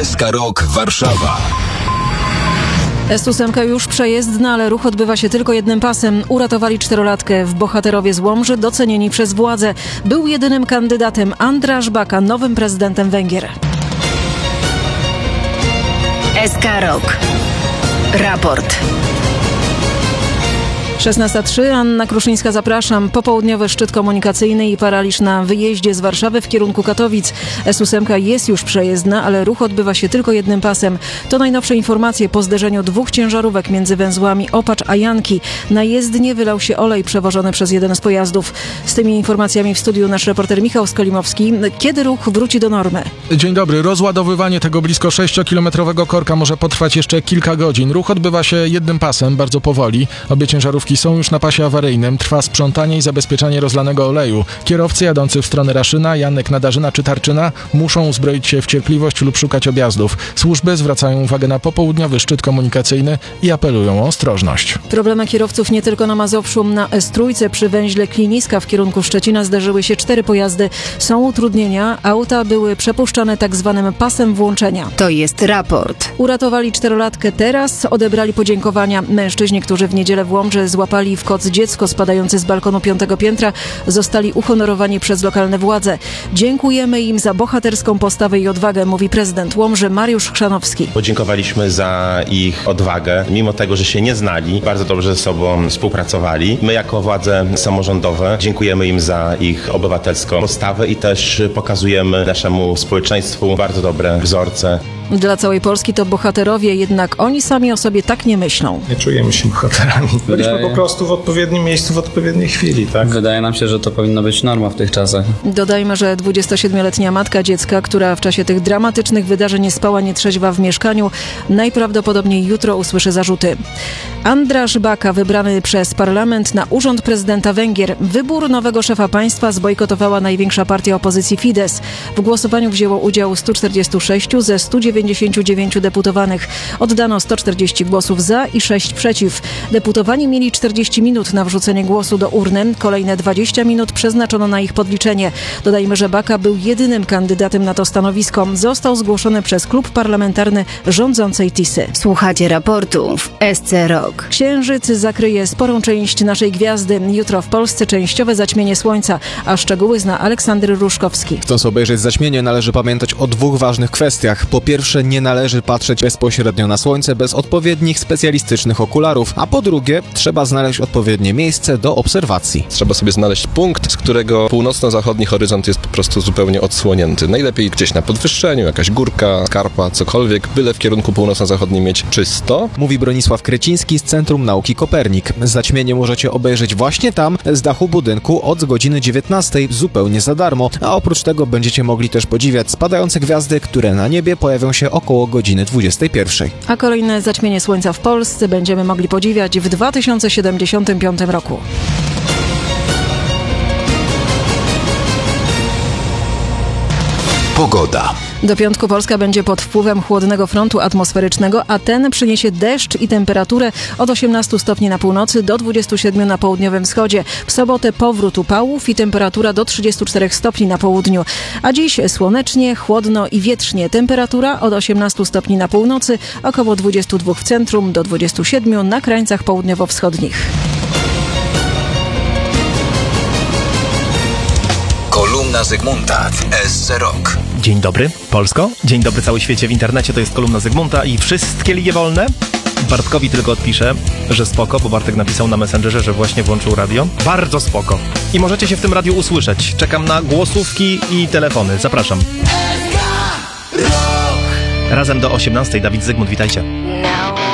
SK Rok Warszawa. S8 już przejezdna, ale ruch odbywa się tylko jednym pasem. Uratowali 4-latkę w Bohaterowie z Łomży, docenieni przez władzę. Był jedynym kandydatem András Baka, nowym prezydentem Węgier. SK Rok. Raport. 16:03, Anna Kruszyńska, zapraszam. Popołudniowy szczyt komunikacyjny i paraliż na wyjeździe z Warszawy w kierunku Katowic. S8 jest już przejezdna, ale ruch odbywa się tylko jednym pasem. To najnowsze informacje po zderzeniu dwóch ciężarówek między węzłami Opacz a Janki. Na jezdnię wylał się olej przewożony przez jeden z pojazdów. Z tymi informacjami w studiu nasz reporter Michał Skolimowski. Kiedy ruch wróci do normy? Dzień dobry. Rozładowywanie tego blisko 6-kilometrowego korka może potrwać jeszcze kilka godzin. Ruch odbywa się jednym pasem, bardzo powoli. Obie ciężarówki są już na pasie awaryjnym. Trwa sprzątanie i zabezpieczanie rozlanego oleju. Kierowcy jadący w stronę Raszyna, Janek, Nadarzyna czy Tarczyna muszą uzbroić się w cierpliwość lub szukać objazdów. Służby zwracają uwagę na popołudniowy szczyt komunikacyjny i apelują o ostrożność. Problemy kierowców nie tylko na Mazowszu. Na S3 przy węźle Kliniska w kierunku Szczecina zdarzyły się 4 pojazdy. Są utrudnienia. Auta były przepuszczane tak zwanym pasem włączenia. To jest raport. Uratowali 4-latkę teraz, odebrali podziękowania. Mężczyźni, którzy w niedzielę w Łomży złapali w koc dziecko spadające z balkonu 5. piętra, zostali uhonorowani przez lokalne władze. Dziękujemy im za bohaterską postawę i odwagę, mówi prezydent Łomży Mariusz Chrzanowski. Podziękowaliśmy za ich odwagę, mimo tego, że się nie znali, bardzo dobrze ze sobą współpracowali. My jako władze samorządowe dziękujemy im za ich obywatelską postawę i też pokazujemy naszemu społeczeństwu bardzo dobre wzorce. Dla całej Polski to bohaterowie, jednak oni sami o sobie tak nie myślą. Nie czujemy się bohaterami. Byliśmy po prostu w odpowiednim miejscu, w odpowiedniej chwili, tak? Wydaje nam się, że to powinno być norma w tych czasach. Dodajmy, że 27-letnia matka dziecka, która w czasie tych dramatycznych wydarzeń nie spała nietrzeźwa w mieszkaniu, najprawdopodobniej jutro usłyszy zarzuty. András Baka, wybrany przez parlament na urząd prezydenta Węgier. Wybór nowego szefa państwa zbojkotowała największa partia opozycji Fidesz. W głosowaniu wzięło udział 146 ze 199 deputowanych. Oddano 140 głosów za i 6 przeciw. Deputowani mieli 40 minut na wrzucenie głosu do urny. Kolejne 20 minut przeznaczono na ich podliczenie. Dodajmy, że Baka był jedynym kandydatem na to stanowisko. Został zgłoszony przez klub parlamentarny rządzącej Tisy. Słuchacie raportu w SC Rok. Księżyc zakryje sporą część naszej gwiazdy. Jutro w Polsce częściowe zaćmienie słońca, a szczegóły zna Aleksander Ruszkowski. Chcąc obejrzeć zaćmienie, należy pamiętać o 2 ważnych kwestiach. Po pierwsze, nie należy patrzeć bezpośrednio na słońce bez odpowiednich specjalistycznych okularów, a po drugie, trzeba znaleźć odpowiednie miejsce do obserwacji. Trzeba sobie znaleźć punkt, z którego północno-zachodni horyzont jest po prostu zupełnie odsłonięty. Najlepiej gdzieś na podwyższeniu, jakaś górka, skarpa, cokolwiek, byle w kierunku północno-zachodnim mieć czysto. Mówi Bronisław Kreciński z Centrum Nauki Kopernik. Zaćmienie możecie obejrzeć właśnie tam, z dachu budynku od godziny 19 zupełnie za darmo, a oprócz tego będziecie mogli też podziwiać spadające gwiazdy, które na niebie pojawią się około godziny 21. A kolejne zaćmienie słońca w Polsce będziemy mogli podziwiać w 2075 roku. Pogoda. Do piątku Polska będzie pod wpływem chłodnego frontu atmosferycznego, a ten przyniesie deszcz i temperaturę od 18 stopni na północy do 27 na południowym wschodzie. W sobotę powrót upałów i temperatura do 34 stopni na południu. A dziś słonecznie, chłodno i wietrznie. Temperatura od 18 stopni na północy, około 22 w centrum do 27 na krańcach południowo-wschodnich. Kolumna Zygmunta w SC Rok. Dzień dobry, Polsko. Dzień dobry, cały świecie w internecie. To jest kolumna Zygmunta i wszystkie linie wolne. Bartkowi tylko odpiszę, że spoko, bo Bartek napisał na Messengerze, że właśnie włączył radio. Bardzo spoko. I możecie się w tym radiu usłyszeć. Czekam na głosówki i telefony. Zapraszam. Razem do 18. Dawid Zygmunt, witajcie.